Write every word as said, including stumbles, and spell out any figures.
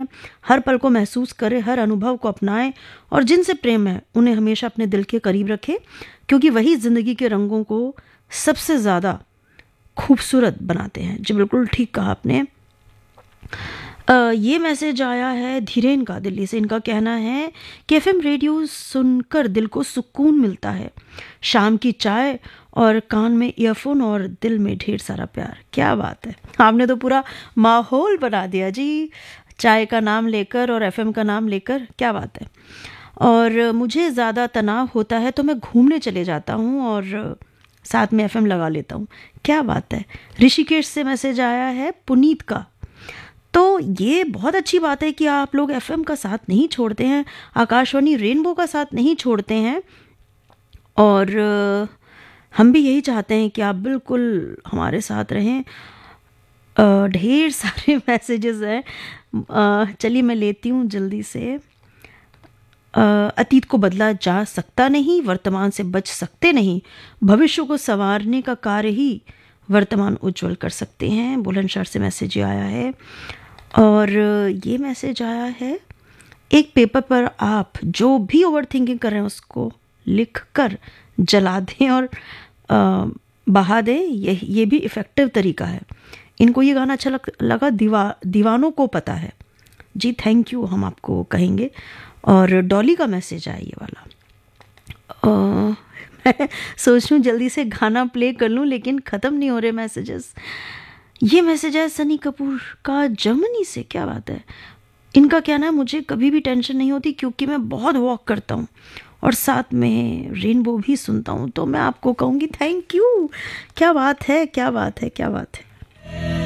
हर पल को महसूस करें, हर अनुभव को अपनाएं और जिनसे प्रेम है उन्हें हमेशा अपने दिल के करीब रखें, क्योंकि वही ज़िंदगी के रंगों को सबसे ज़्यादा खूबसूरत बनाते हैं। जी बिल्कुल ठीक कहा आपने। अ, ये मैसेज आया है धीरेन का दिल्ली से। इनका कहना है कि एफएम रेडियो सुनकर दिल को सुकून मिलता है, शाम की चाय और कान में ईयरफोन और दिल में ढेर सारा प्यार। क्या बात है, आपने तो पूरा माहौल बना दिया जी, चाय का नाम लेकर और एफएम का नाम लेकर। क्या बात है। और मुझे ज़्यादा तनाव होता है तो मैं घूमने चले जाता हूँ और साथ में एफएम लगा लेता हूँ। क्या बात है। ऋषिकेश से मैसेज आया है पुनीत का। तो ये बहुत अच्छी बात है कि आप लोग एफएम का साथ नहीं छोड़ते हैं, आकाशवाणी रेनबो का साथ नहीं छोड़ते हैं, और अ, हम भी यही चाहते हैं कि आप बिल्कुल हमारे साथ रहें। अ, ढेर सारे मैसेजेस हैं, अ, चलिए मैं लेती हूँ जल्दी से। अ, अतीत को बदला जा सकता नहीं, वर्तमान से बच सकते नहीं, भविष्य को संवारने का कार्य ही वर्तमान उज्जवल कर सकते हैं। बुलंदशहर से मैसेज आया है। और ये मैसेज आया है, एक पेपर पर आप जो भी ओवर थिंकिंग कर रहे हैं उसको लिख कर जला दें और अ, बहा दें, ये ये भी इफ़ेक्टिव तरीका है। इनको ये गाना अच्छा लग, लगा, दीवा दीवानों को पता है। जी थैंक यू, हम आपको कहेंगे। और डॉली का मैसेज आया ये वाला। अ, मैं सोच रही हूँ जल्दी से गाना प्ले कर लूँ, लेकिन ख़त्म नहीं हो रहे मैसेजेस। ये मैसेज है सनी कपूर का जर्मनी से। क्या बात है। इनका कहना है, मुझे कभी भी टेंशन नहीं होती क्योंकि मैं बहुत वॉक करता हूँ और साथ में रेनबो भी सुनता हूँ, तो मैं आपको कहूँगी थैंक यू। क्या बात है, क्या बात है, क्या बात है।